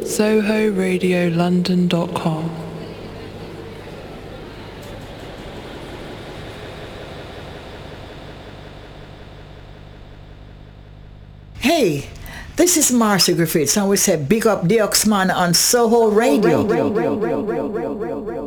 SohoRadioLondon.com. Hey, this is Marcia Griffiths, and we say big up the Oxman on Soho Radio.